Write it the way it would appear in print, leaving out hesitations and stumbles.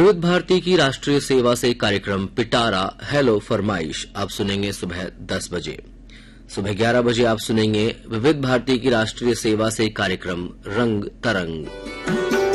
विविध भारती की राष्ट्रीय सेवा से कार्यक्रम पिटारा हेलो फरमाइश आप सुनेंगे सुबह 10 बजे। सुबह 11 बजे आप सुनेंगे विविध भारती की राष्ट्रीय सेवा से कार्यक्रम रंग तरंग।